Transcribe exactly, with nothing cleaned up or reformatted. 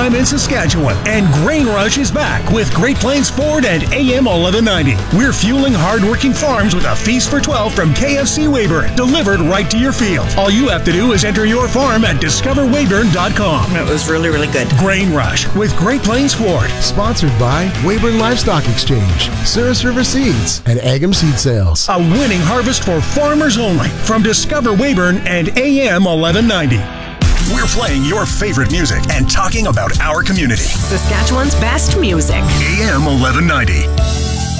time in Saskatchewan, and Grain Rush is back with Great Plains Ford and A M eleven ninety. We're fueling hardworking farms with a feast for twelve from K F C Weyburn, delivered right to your field. All you have to do is enter your farm at discover weyburn dot com. It was really, really good. Grain Rush with Great Plains Ford. Sponsored by Weyburn Livestock Exchange, Souris River Seeds, and Agam Seed Sales. A winning harvest for farmers only from Discover Weyburn and A M eleven ninety. We're playing your favorite music and talking about our community. Saskatchewan's best music. A M eleven ninety.